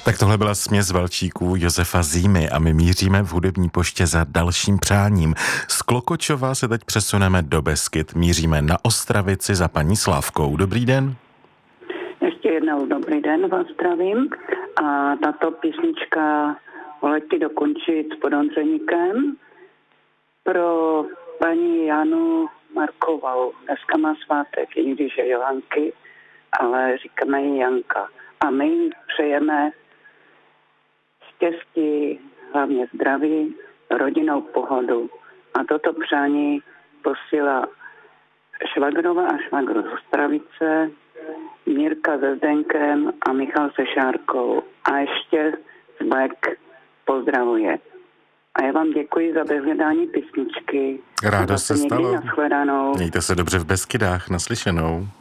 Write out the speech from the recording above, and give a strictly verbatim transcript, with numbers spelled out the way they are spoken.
Tak tohle byla směs valčíků Josefa Zímy a my míříme v hudební poště za dalším přáním. Z Klokočova se teď přesuneme do Beskyd, míříme na Ostravici za paní Slávkou. Dobrý den. Ještě jednou dobrý den, vás zdravím. A tato písnička Leďte dokončit s Podonřeníkem pro paní Janu Markovou. Dneska má svátek, i když je Johanky, ale říkáme jí Janka. A my jí přejeme štěstí, hlavně zdraví, rodinnou pohodu. A toto přání posílá švagrova a švagru z Ostravice, Mírka se Zdenkem a Michal se Šárkou. A ještě Zbek pozdravuje. A já vám děkuji za vyhledání písničky. Ráda se stalo. Nashledanou. Mějte se dobře v Beskydách, naslyšenou.